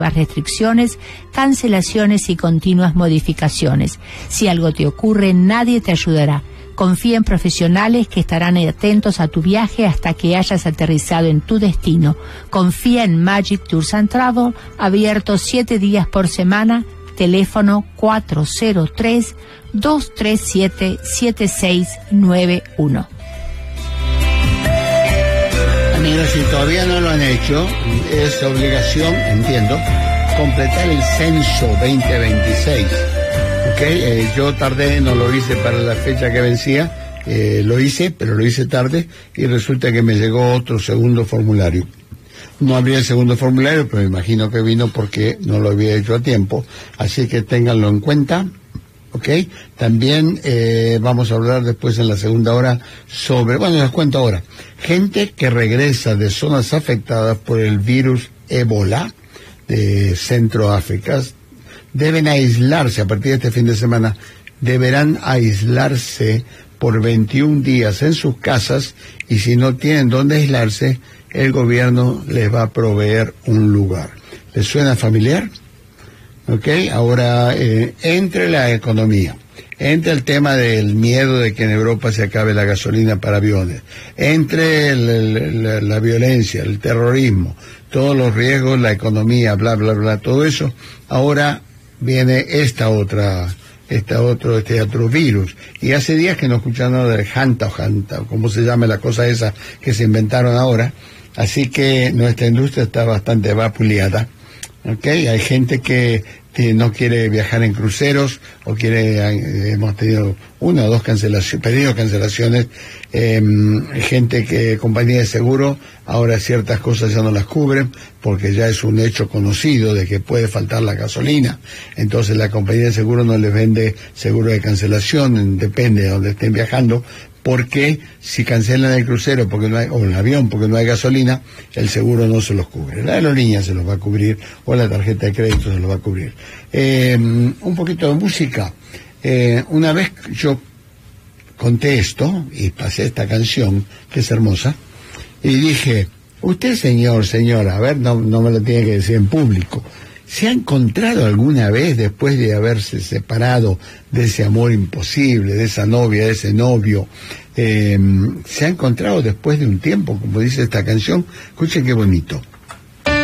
restricciones, cancelaciones y continuas modificaciones. Si algo te ocurre, nadie te ayudará. Confía en profesionales que estarán atentos a tu viaje hasta que hayas aterrizado en tu destino. Confía en Magic Tours and Travel, abierto 7 días por semana, teléfono 403-237-7691. Amigos, si todavía no lo han hecho, es obligación, entiendo, completar el censo 2026. Yo tardé, no lo hice para la fecha que vencía, lo hice, pero lo hice tarde y resulta que me llegó otro segundo formulario. No habría el segundo formulario, pero me imagino que vino porque no lo había hecho a tiempo, así que ténganlo en cuenta. También vamos a hablar después en la segunda hora sobre, les cuento ahora, gente que regresa de zonas afectadas por el virus Ébola de Centroáfrica deben aislarse a partir de este fin de semana, deberán aislarse por 21 días en sus casas y si no tienen dónde aislarse, el gobierno les va a proveer un lugar. ¿Les suena familiar? Ahora, entre la economía, entre el tema del miedo de que en Europa se acabe la gasolina para aviones, entre la violencia, el terrorismo, todos los riesgos, la economía, bla, bla, bla, todo eso, ahora viene este otro virus. Y hace días que no escuchan nada del Hanta, como se llama la cosa esa que se inventaron ahora, así que nuestra industria está bastante vapuleada. Hay gente que no quiere viajar en cruceros o hemos tenido una o dos cancelaciones, gente que compañía de seguro ahora ciertas cosas ya no las cubren porque ya es un hecho conocido de que puede faltar la gasolina, entonces la compañía de seguro no les vende seguro de cancelación, depende de donde estén viajando, porque si cancelan el crucero o el avión porque no hay gasolina, el seguro no se los cubre. La aerolínea se los va a cubrir o la tarjeta de crédito se los va a cubrir. Un poquito de música. Una vez yo conté esto y pasé esta canción, que es hermosa, y dije, usted señora, a ver, no me lo tiene que decir en público, ¿se ha encontrado alguna vez después de haberse separado de ese amor imposible, de esa novia, de ese novio? ¿Se ha encontrado después de un tiempo, como dice esta canción? Escuchen qué bonito.